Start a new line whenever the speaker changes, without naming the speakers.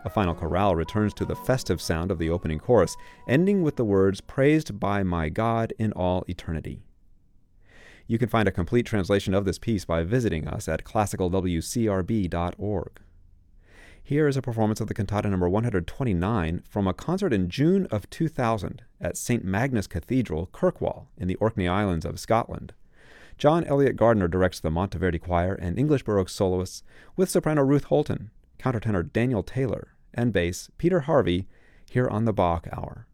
A final chorale returns to the festive sound of the opening chorus, ending with the words, "Praised by my God in all eternity." You can find a complete translation of this piece by visiting us at classicalwcrb.org. Here is a performance of the cantata number 129 from a concert in June of 2000 at St. Magnus Cathedral, Kirkwall, in the Orkney Islands of Scotland. John Elliott Gardner directs the Monteverdi Choir and English Baroque soloists, with soprano Ruth Holton, countertenor Daniel Taylor, and bass Peter Harvey, here on the Bach Hour.